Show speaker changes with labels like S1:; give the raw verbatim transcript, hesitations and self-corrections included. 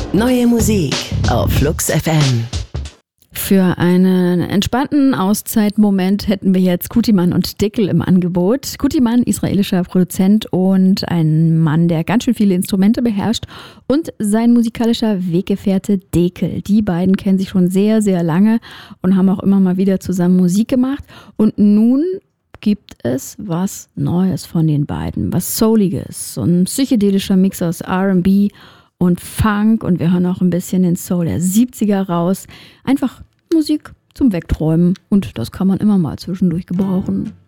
S1: Neue Musik auf Flux F M.
S2: Für einen entspannten Auszeitmoment hätten wir jetzt Kutiman und Dickel im Angebot. Kutiman, israelischer Produzent und ein Mann, der ganz schön viele Instrumente beherrscht, und sein musikalischer Weggefährte Dekel. Die beiden kennen sich schon sehr, sehr lange und haben auch immer mal wieder zusammen Musik gemacht. Und nun gibt es was Neues von den beiden, was Souliges, so ein psychedelischer Mix aus R and B und Funk, und wir hören auch ein bisschen den Soul der siebziger raus. Einfach Musik zum Wegträumen, und das kann man immer mal zwischendurch gebrauchen.